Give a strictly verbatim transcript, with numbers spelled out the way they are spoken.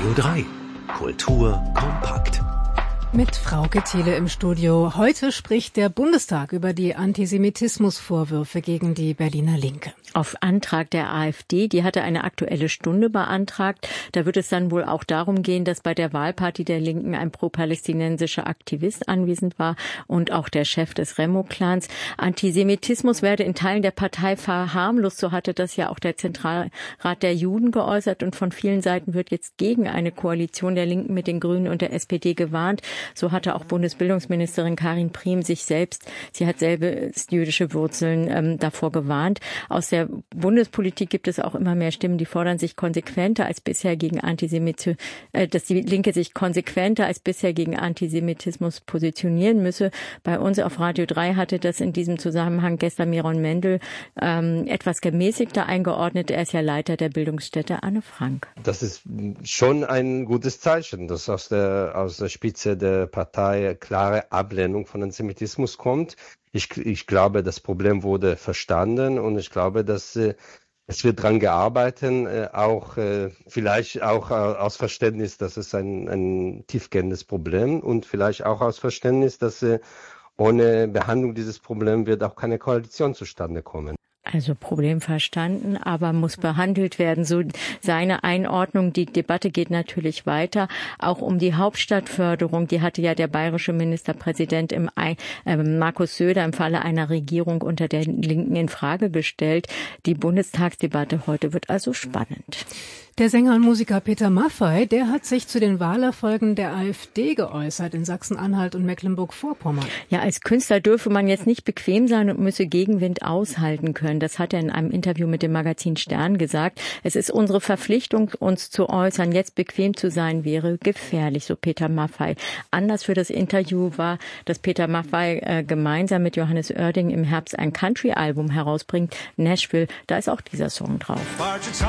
Radio drei. Kultur kompakt. Mit Frauke Thiele im Studio. Heute spricht der Bundestag über die Antisemitismusvorwürfe gegen die Berliner Linke. Auf Antrag der AfD, die hatte eine Aktuelle Stunde beantragt. Da wird es dann wohl auch darum gehen, dass bei der Wahlparty der Linken ein pro-palästinensischer Aktivist anwesend war und auch der Chef des Remo-Clans. Antisemitismus werde in Teilen der Partei verharmlost, so hatte das ja auch der Zentralrat der Juden geäußert. Und von vielen Seiten wird jetzt gegen eine Koalition der Linken mit den Grünen und der S P D gewarnt. So hatte auch Bundesbildungsministerin Karin Priem sich selbst, sie hat selbst jüdische Wurzeln, ähm, davor gewarnt. Aus der Bundespolitik gibt es auch immer mehr Stimmen, die fordern, sich konsequenter als bisher gegen Antisemitismus, äh, dass die Linke sich konsequenter als bisher gegen Antisemitismus positionieren müsse. Bei uns auf Radio drei hatte das in diesem Zusammenhang gestern Miron Mendel ähm, etwas gemäßigter eingeordnet. Er ist ja Leiter der Bildungsstätte Anne Frank. Das ist schon ein gutes Zeichen, dass aus der, aus der Spitze der Partei klare Ablehnung von Antisemitismus kommt. Ich, ich glaube, das Problem wurde verstanden und ich glaube, dass äh, es wird daran gearbeitet, äh, auch äh, vielleicht auch äh, aus Verständnis, dass es ein, ein tiefgehendes Problem und vielleicht auch aus Verständnis, dass äh, ohne Behandlung dieses Problems wird auch keine Koalition zustande kommen. Also Problem verstanden, aber muss behandelt werden. So seine Einordnung. Die Debatte geht natürlich weiter. Auch um die Hauptstadtförderung. Die hatte ja der bayerische Ministerpräsident im äh, Markus Söder im Falle einer Regierung unter der Linken in Frage gestellt. Die Bundestagsdebatte heute wird also spannend. Der Sänger und Musiker Peter Maffay, der hat sich zu den Wahlerfolgen der AfD geäußert in Sachsen-Anhalt und Mecklenburg-Vorpommern. Ja, als Künstler dürfe man jetzt nicht bequem sein und müsse Gegenwind aushalten können. Das hat er in einem Interview mit dem Magazin Stern gesagt. Es ist unsere Verpflichtung, uns zu äußern. Jetzt bequem zu sein wäre gefährlich, so Peter Maffay. Anlass für das Interview war, dass Peter Maffay äh, gemeinsam mit Johannes Oerding im Herbst ein Country-Album herausbringt, Nashville. Da ist auch dieser Song drauf.